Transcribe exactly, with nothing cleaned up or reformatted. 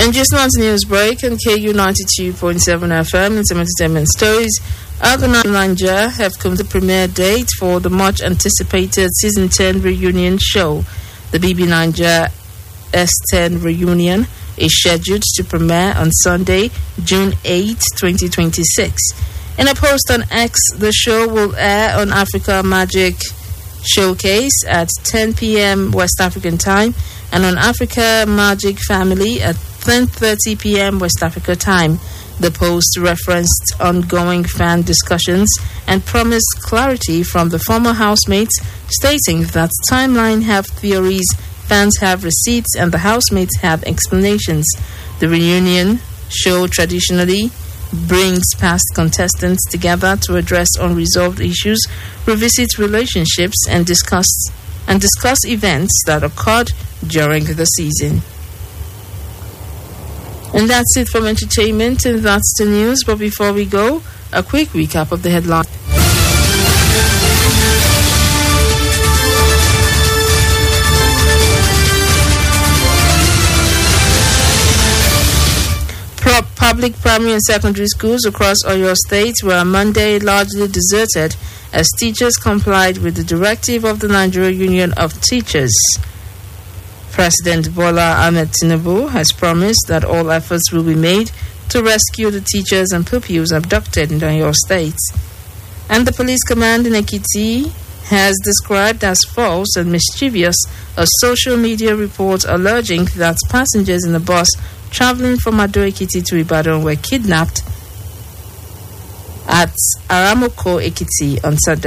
And just now to news break on K U ninety-two point seven F M and some entertainment stories. Argonaut Nigeria have come to the premiere date for the much anticipated season ten reunion show. The B B Nigeria S ten reunion is scheduled to premiere on Sunday, June eighth, twenty twenty-six. In a post on X, the show will air on Africa Magic Showcase at ten p.m. West African time and on Africa Magic Family at ten thirty p.m. West Africa time. The post referenced ongoing fan discussions and promised clarity from the former housemates, stating that timeline have theories, fans have receipts, and the housemates have explanations. The reunion show traditionally brings past contestants together to address unresolved issues, revisit relationships, and discuss and discuss events that occurred during the season. And that's it from entertainment, and that's the news. But before we go, a quick recap of the headlines. Public primary and secondary schools across Oyo State were on Monday largely deserted as teachers complied with the directive of the Nigerian Union of Teachers. President Bola Ahmed Tinubu has promised that all efforts will be made to rescue the teachers and pupils abducted in Oyo State. And the police command in Ekiti has described as false and mischievous a social media report alleging that passengers in the bus traveling from Ado Ekiti to Ibadan were kidnapped at Aramoko Ekiti on Saturday.